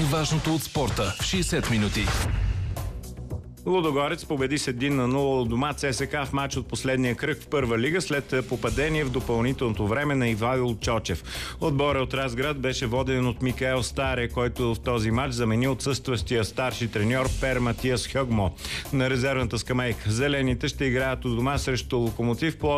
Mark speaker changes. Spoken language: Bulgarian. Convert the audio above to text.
Speaker 1: Най-важното от спорта в 60 минути.
Speaker 2: Лудогорец победи с 1-0 от дома ЦСКА в матч от последния кръг в първа лига след попадение в допълнителното време на Ивайло Чочев. Отборът от Разград беше воден от Микаел Старе, който в този матч замени отсъстващия старши треньор Пер Матиас Хьогмо на резервната скамейка. Зелените ще играят от дома срещу Локомотив